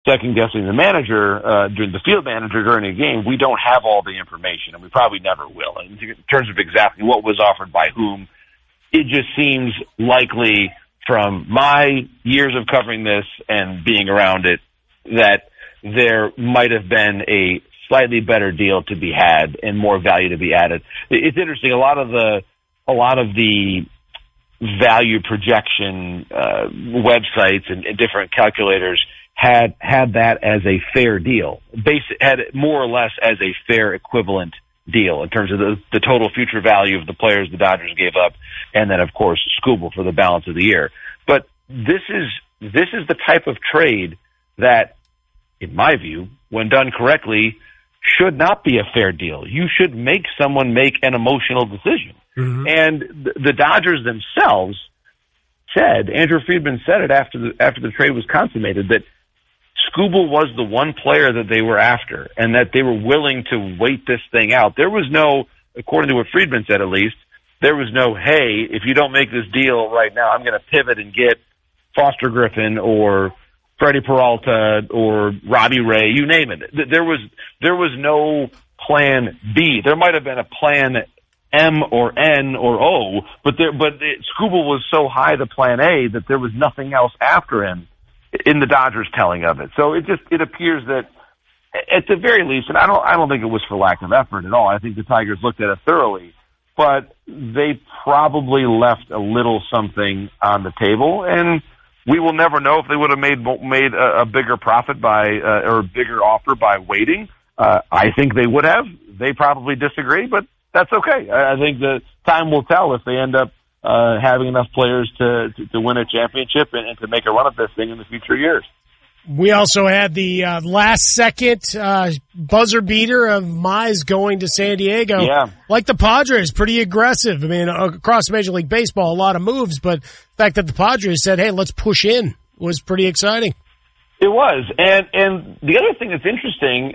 second-guessing the manager, during the field manager during a game. We don't have all the information, and we probably never will. In terms of exactly what was offered by whom, it just seems likely from my years of covering this and being around it that there might have been a slightly better deal to be had and more value to be added. It's interesting. A lot of the value projection websites and different calculators had that as a fair deal, had it more or less as a fair equivalent deal in terms of the total future value of the players the Dodgers gave up, and then of course Skubal for the balance of the year. But this is the type of trade that, in my view, when done correctly, should not be a fair deal. You should make someone make an emotional decision. Mm-hmm. And the Dodgers themselves said, Andrew Friedman said it after the trade was consummated, that Skubal was the one player that they were after and that they were willing to wait this thing out. There was no, according to what Friedman said at least, there was no, hey, if you don't make this deal right now, I'm going to pivot and get Foster Griffin or Freddie Peralta or Robbie Ray, you name it. There was no plan B. There might have been a plan M or N or O, but Skubal was so high to plan A that there was nothing else after him in the Dodgers telling of it. So it appears that at the very least, and I don't think it was for lack of effort at all. I think the Tigers looked at it thoroughly, but they probably left a little something on the table, and we will never know if they would have made a bigger profit or a bigger offer by waiting. I think they would have. They probably disagree, but that's okay. I think the time will tell if they end up having enough players to win a championship and to make a run at this thing in the future years. We also had the last-second buzzer beater of Mize going to San Diego. Yeah. Like the Padres, pretty aggressive. I mean, across Major League Baseball, a lot of moves, but the fact that the Padres said, hey, let's push in was pretty exciting. It was. And the other thing that's interesting,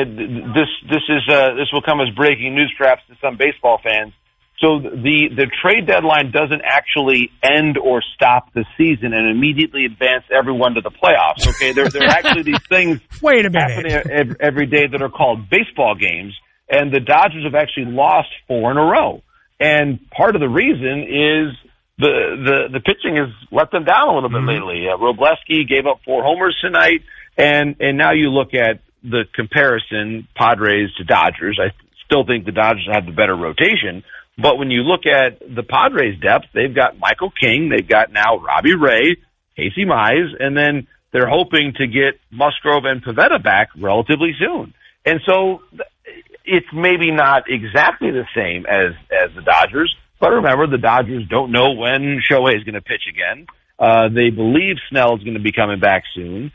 this will come as breaking news perhaps to some baseball fans. So the trade deadline doesn't actually end or stop the season and immediately advance everyone to the playoffs. Okay, there are actually these things Wait a minute. happening every day that are called baseball games, and the Dodgers have actually lost 4 in a row. And part of the reason is the pitching has let them down a little bit lately. Robleski gave up 4 homers tonight, and now you look at the comparison, Padres to Dodgers. I still think the Dodgers have the better rotation. But when you look at the Padres' depth, they've got Michael King, they've got now Robbie Ray, Casey Mize, and then they're hoping to get Musgrove and Pivetta back relatively soon. And so it's maybe not exactly the same as the Dodgers, but remember, the Dodgers don't know when Shohei is going to pitch again. They believe Snell is going to be coming back soon.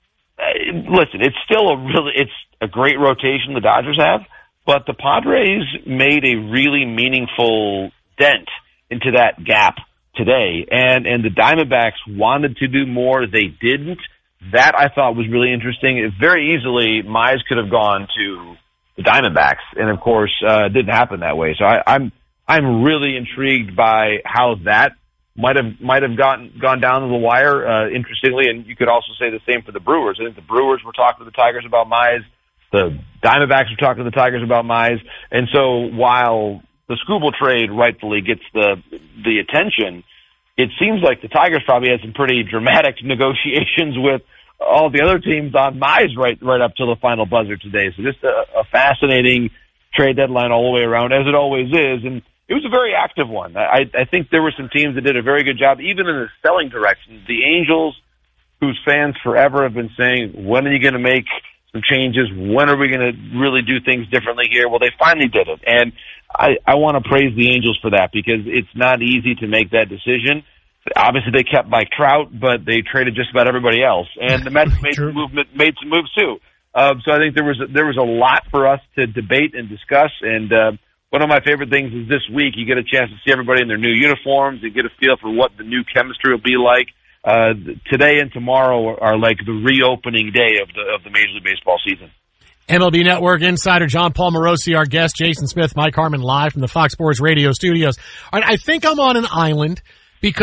Listen, it's still it's a great rotation the Dodgers have. But the Padres made a really meaningful dent into that gap today. And the Diamondbacks wanted to do more. They didn't. That I thought was really interesting. Very easily, Mize could have gone to the Diamondbacks. And of course, it didn't happen that way. So I'm really intrigued by how that might have gone down to the wire, interestingly. And you could also say the same for the Brewers. I think the Brewers were talking to the Tigers about Mize. The Diamondbacks were talking to the Tigers about Mize. And so while the Skubal trade rightfully gets the attention, it seems like the Tigers probably had some pretty dramatic negotiations with all the other teams on Mize right up till the final buzzer today. So just a fascinating trade deadline all the way around, as it always is. And it was a very active one. I think there were some teams that did a very good job, even in the selling direction. The Angels, whose fans forever have been saying, when are you going to make some changes? When are we going to really do things differently here? Well, they finally did it. And I want to praise the Angels for that because it's not easy to make that decision. Obviously, they kept Mike Trout, but they traded just about everybody else. And the Mets made some moves too. So I think there was a lot for us to debate and discuss. And one of my favorite things is this week you get a chance to see everybody in their new uniforms and get a feel for what the new chemistry will be like. Today and tomorrow are like the reopening day of the Major League Baseball season. MLB Network insider John Paul Morosi, our guest, Jason Smith, Mike Harmon, live from the Fox Sports Radio studios. I think I'm on an island because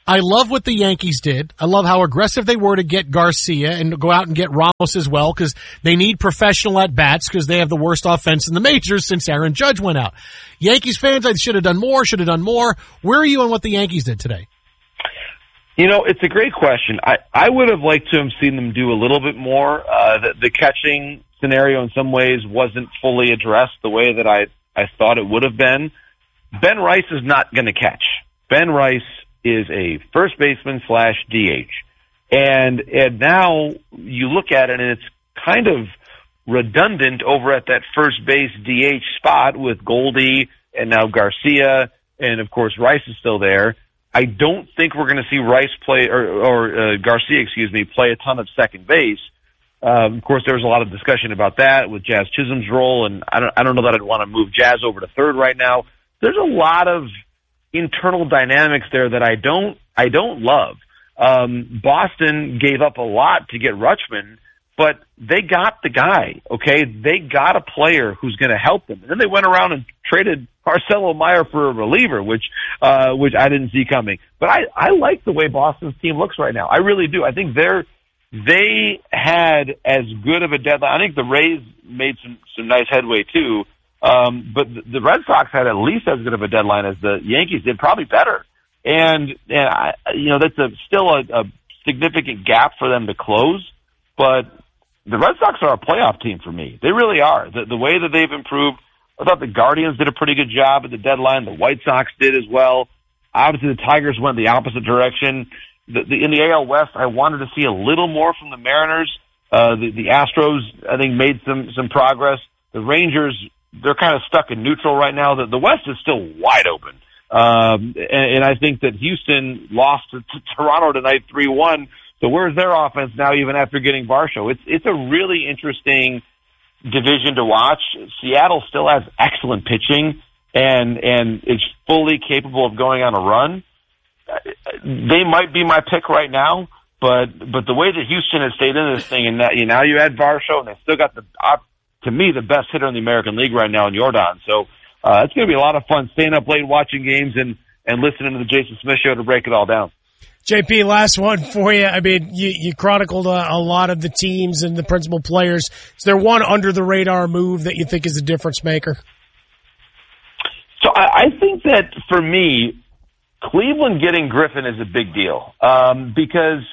I love what the Yankees did. I love how aggressive they were to get Garcia and go out and get Ramos as well, because they need professional at-bats because they have the worst offense in the majors since Aaron Judge went out. Yankees fans, I should have done more. Where are you on what the Yankees did today? It's a great question. I would have liked to have seen them do a little bit more. The catching scenario in some ways wasn't fully addressed the way that I thought it would have been. Ben Rice is not going to catch. Ben Rice is a first baseman / DH. And now you look at it and it's kind of redundant over at that first base DH spot with Goldie and now Garcia, and of course Rice is still there. I don't think we're going to see Rice play or Garcia, play a ton of second base. Of course, there was a lot of discussion about that with Jazz Chisholm's role, and I don't know that I'd want to move Jazz over to third right now. There's a lot of internal dynamics there that I don't love. Boston gave up a lot to get Rutschman, but they got the guy, okay? They got a player who's going to help them. And then they went around and traded Marcelo Meyer for a reliever, which I didn't see coming. But I like the way Boston's team looks right now. I really do. I think they had as good of a deadline. I think the Rays made some nice headway too. But the Red Sox had at least as good of a deadline as the Yankees did, probably better. And that's still a significant gap for them to close. But the Red Sox are a playoff team for me. They really are. The way that they've improved, I thought the Guardians did a pretty good job at the deadline. The White Sox did as well. Obviously, the Tigers went the opposite direction. In the AL West, I wanted to see a little more from the Mariners. The Astros, I think, made some progress. The Rangers, they're kind of stuck in neutral right now. The West is still wide open. And I think that Houston lost to Toronto tonight 3-1. So where's their offense now, even after getting Varsho? It's a really interesting division to watch. Seattle still has excellent pitching and is fully capable of going on a run. They might be my pick right now, but the way that Houston has stayed in this thing, and now you add Varsho, and they still got to me, the best hitter in the American League right now in Yordan. So it's going to be a lot of fun staying up late watching games and listening to the Jason Smith Show to break it all down. JP, last one for you. I mean, you chronicled a lot of the teams and the principal players. Is there one under-the-radar move that you think is a difference maker? So I think that, for me, Cleveland getting Griffin is a big deal because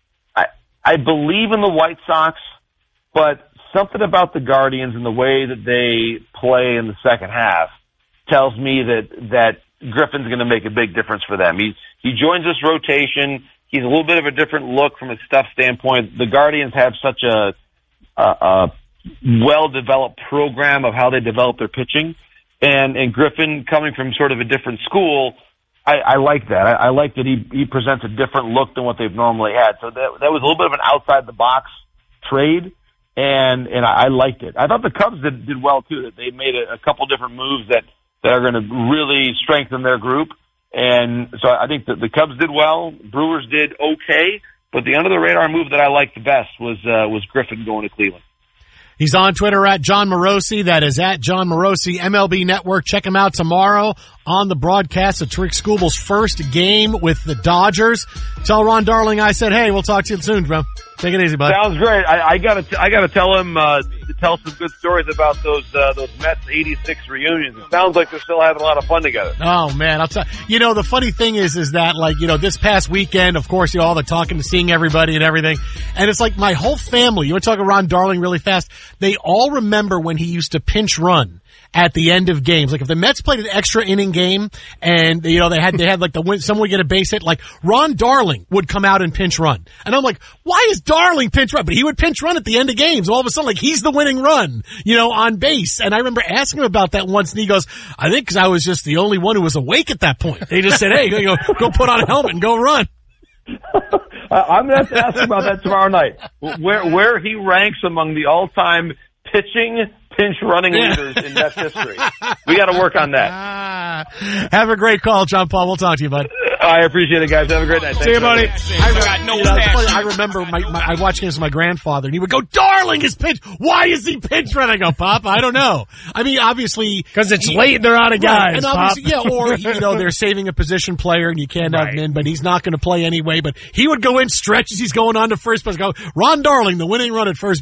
I believe in the White Sox, but something about the Guardians and the way that they play in the second half tells me that Griffin's going to make a big difference for them. He joins this rotation. He's a little bit of a different look from a stuff standpoint. The Guardians have such a well-developed program of how they develop their pitching, and Griffin coming from sort of a different school, I like that. I like that he presents a different look than what they've normally had. So that was a little bit of an outside-the-box trade, and I liked it. I thought the Cubs did well, too, that they made a couple different moves that are going to really strengthen their group. And so I think that the Cubs did well. Brewers did okay. But the under-the-radar move that I liked the best was Griffin going to Cleveland. He's on Twitter at John Morosi. That is at John Morosi, MLB Network. Check him out tomorrow on the broadcast of Rick Scooble's first game with the Dodgers. Tell Ron Darling I said, hey, we'll talk to you soon, bro. Take it easy, bud. Sounds great. I gotta tell him to tell some good stories about those Mets '86 reunions. It sounds like they're still having a lot of fun together. Oh man, I'll tell you. The funny thing is that this past weekend, of course, all the talking to seeing everybody and everything, and it's like my whole family. You want to talk to Ron Darling really fast? They all remember when he used to pinch run at the end of games. Like if the Mets played an extra inning game and they had like the win, someone would get a base hit, like Ron Darling would come out and pinch run. And I'm like, why is Darling pinch run? But he would pinch run at the end of games. All of a sudden, like he's the winning run, on base. And I remember asking him about that once and he goes, I think because I was just the only one who was awake at that point. They just said, hey, go put on a helmet and go run. I'm going to have to ask him about that tomorrow night. Where he ranks among the all-time pitching pinch running leaders in Mets history. We got to work on that. Have a great call, John Paul. We'll talk to you, bud. I appreciate it, guys. Have a great night. See you, buddy. I remember I watched games with my grandfather, and he would go, "Darling is pinch. Why is he pinch running?" I go, "Pop, I don't know. I mean, obviously because it's late and they're out of guys. And obviously, or they're saving a position player, and you can't have him in, but he's not going to play anyway. But he would go in, stretch as he's going on to first base. Go, Ron Darling, the winning run at first."